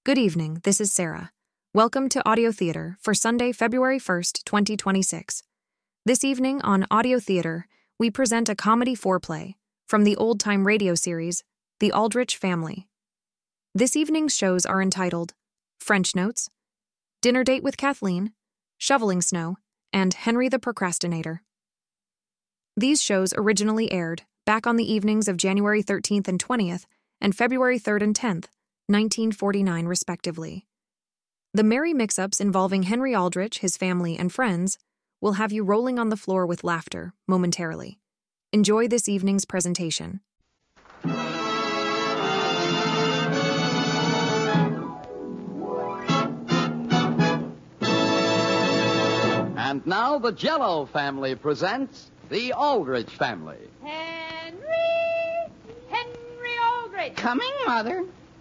Good evening, this is Sarah. Welcome to Audio Theater for Sunday, February 1st, 2026. This evening on Audio Theater, we present a comedy foreplay from the old-time radio series, The Aldrich Family. This evening's shows are entitled French Notes, Dinner Date with Kathleen, Shoveling Snow, and Henry the Procrastinator. These shows originally aired back on the evenings of January 13th and 20th and February 3rd and 10th, 1949 respectively. The merry mix-ups involving Henry Aldrich, his family, and friends will have you rolling on the floor with laughter momentarily. Enjoy this evening's presentation. And now the Jell-O family presents the Aldrich family. Henry Aldrich. Coming, Mother.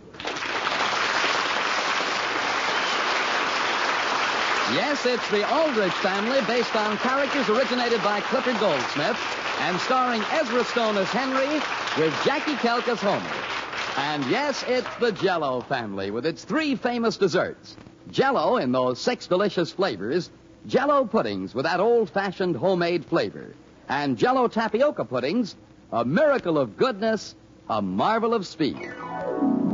Yes, it's the Aldrich family based on characters originated by Clifford Goldsmith and starring Ezra Stone as Henry with Jackie Kelk as Homer. And yes, it's the Jell-O family with its three famous desserts. Jell-O in those 6 delicious flavors, Jell-O puddings with that old-fashioned homemade flavor, and Jell-O tapioca puddings, a miracle of goodness, a marvel of speed.